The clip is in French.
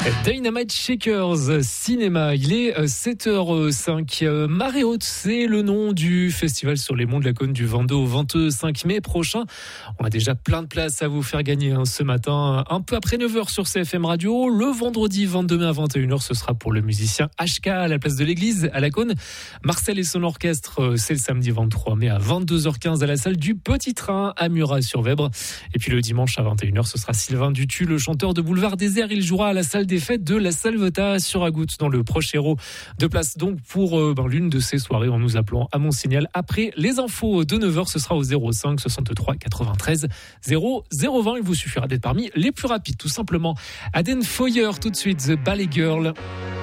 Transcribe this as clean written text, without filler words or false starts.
Dynamite Shakers Cinéma, il est 7h05. Marée Haute, c'est le nom du festival sur les monts de la Cône du 22 au 25 mai prochain. On a déjà plein de places à vous faire gagner ce matin, un peu après 9h sur CFM Radio. Le vendredi 22 mai à 21h, ce sera pour le musicien HK à la place de l'église à la Cône. Marcel et son orchestre, c'est le samedi 23 mai à 22h15 à la salle du Petit Train à Murat-sur-Vèbre. Et puis le dimanche à 21h, ce sera Sylvain Dutu, le chanteur de Boulevard Désert. Il jouera à la salle des fêtes de la Salvetat sur Agout dans le Prochero. De place donc pour l'une de ces soirées en nous appelant à mon signal. Après les infos de 9h, ce sera au 05 63 93 0020. Il vous suffira d'être parmi les plus rapides, tout simplement. Aden Foyer, tout de suite, The Ballet Girl.